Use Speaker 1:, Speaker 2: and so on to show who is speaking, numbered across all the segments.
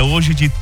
Speaker 1: máxima hoje de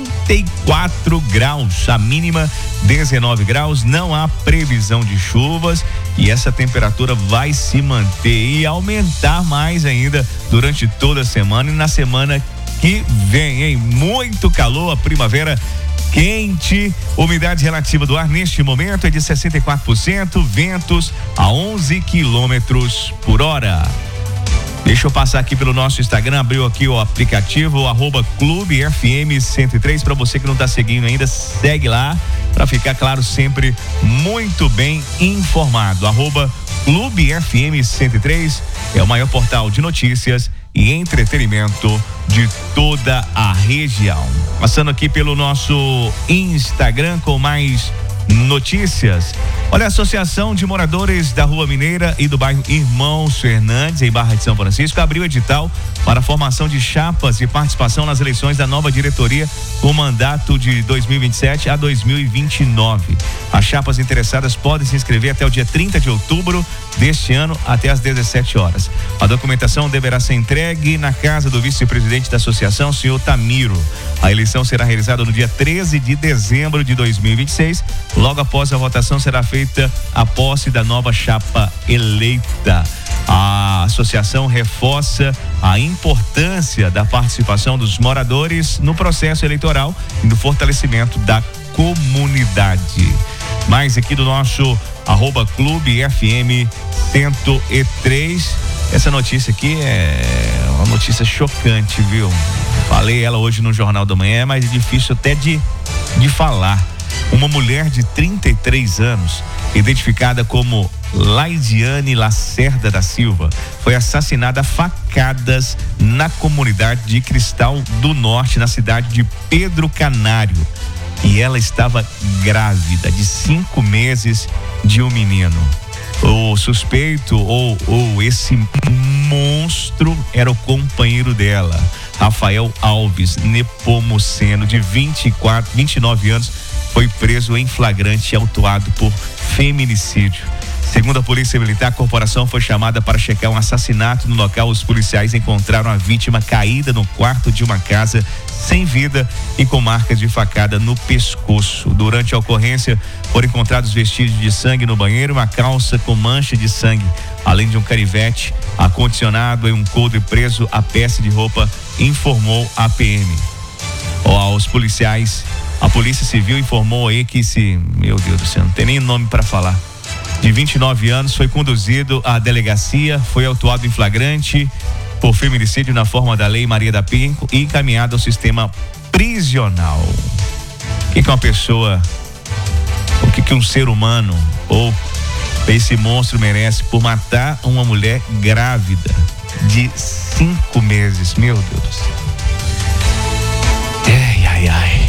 Speaker 1: 34 graus, a mínima 19 graus, não há previsão de chuvas e essa temperatura vai se manter e aumentar mais ainda durante toda a semana e na semana que vem, hein? Muito calor, a primavera quente, umidade relativa do ar neste momento é de 64%, ventos a 11 quilômetros por hora. Deixa eu passar aqui pelo nosso Instagram, abriu aqui o aplicativo, @Clube FM 103, para você que não está seguindo ainda, segue lá, para ficar claro, sempre muito bem informado. @Clube FM 103 é o maior portal de notícias e entretenimento de toda a região. Passando aqui pelo nosso Instagram com mais notícias. Olha, a Associação de Moradores da Rua Mineira e do bairro Irmãos Fernandes, em Barra de São Francisco, abriu edital para a formação de chapas de participação nas eleições da nova diretoria com mandato de 2027 a 2029. As chapas interessadas podem se inscrever até o dia 30 de outubro deste ano, até às 17 horas. A documentação deverá ser entregue na casa do vice-presidente da associação, senhor Tamiro. A eleição será realizada no dia 13 de dezembro de 2026. Logo após a votação será feita a posse da nova chapa eleita. A associação reforça a importância da participação dos moradores no processo eleitoral e no fortalecimento da comunidade. Mais aqui do nosso @Clube FM 103. Essa notícia aqui é uma notícia chocante, viu? Falei ela hoje no Jornal da Manhã, mas é difícil até de falar. Uma mulher de 33 anos, identificada como Laidiane Lacerda da Silva, foi assassinada a facadas na comunidade de Cristal do Norte, na cidade de Pedro Canário. E ela estava grávida de 5 meses de um menino. O suspeito ou esse monstro era o companheiro dela, Rafael Alves Nepomuceno, de 29 anos, foi preso em flagrante e autuado por feminicídio. Segundo a Polícia Militar, a corporação foi chamada para checar um assassinato no local. Os policiais encontraram a vítima caída no quarto de uma casa, sem vida e com marcas de facada no pescoço. Durante a ocorrência, foram encontrados vestígios de sangue no banheiro, uma calça com mancha de sangue, além de um canivete, ar-condicionado e um coldre preso à peça de roupa, informou a PM. Aos policiais, a Polícia Civil informou aí que meu Deus do céu, não tem nem nome para falar, de 29 anos, foi conduzido à delegacia, foi autuado em flagrante por feminicídio na forma da Lei Maria da Penha e encaminhado ao sistema prisional. O que uma pessoa, o que um ser humano ou esse monstro merece por matar uma mulher grávida de 5 meses? Meu Deus do céu. Ai.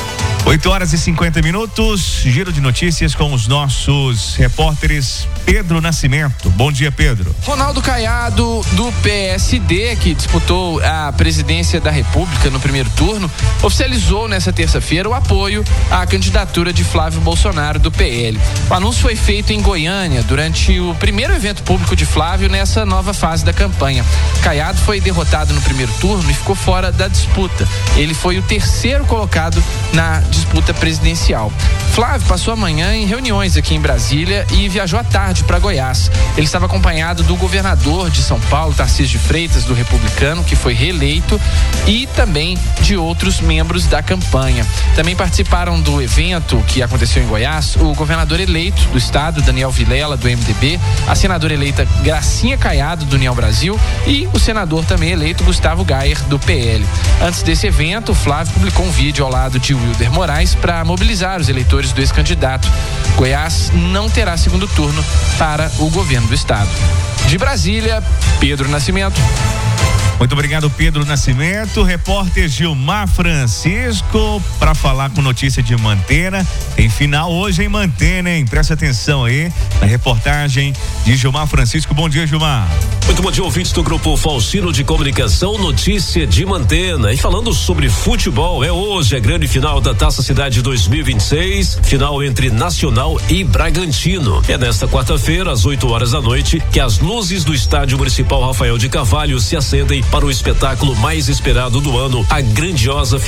Speaker 1: 8h50, giro de notícias com os nossos repórteres. Pedro Nascimento, bom dia, Pedro.
Speaker 2: Ronaldo Caiado, do PSD, que disputou a presidência da República no primeiro turno, oficializou nessa terça-feira o apoio à candidatura de Flávio Bolsonaro, do PL. O anúncio foi feito em Goiânia durante o primeiro evento público de Flávio nessa nova fase da campanha. Caiado foi derrotado no primeiro turno e ficou fora da disputa. Ele foi o terceiro colocado na disputa presidencial. Flávio passou a manhã em reuniões aqui em Brasília e viajou à tarde para Goiás. Ele estava acompanhado do governador de São Paulo, Tarcísio de Freitas, do Republicano, que foi reeleito, e também de outros membros da campanha. Também participaram do evento que aconteceu em Goiás o governador eleito do estado, Daniel Vilela, do MDB, a senadora eleita Gracinha Caiado, do União Brasil, e o senador também eleito Gustavo Gayer, do PL. Antes desse evento, o Flávio publicou um vídeo ao lado de Wilder Moraes para mobilizar os eleitores do ex-candidato. Goiás não terá segundo turno para o governo do estado. De Brasília, Pedro Nascimento.
Speaker 1: Muito obrigado, Pedro Nascimento. Repórter Gilmar Francisco para falar com notícia de Mantena. Tem final hoje em Mantena, hein? Presta atenção aí na reportagem de Gilmar Francisco. Bom dia, Gilmar.
Speaker 3: Muito bom dia, ouvintes do Grupo Falsino de Comunicação, notícia de Mantena. E falando sobre futebol, hoje a grande final da Taça Cidade 2026, final entre Nacional e Bragantino. É nesta quarta-feira, às 8h da noite, que as luzes do Estádio Municipal Rafael de Carvalho se acendem para o espetáculo mais esperado do ano, a grandiosa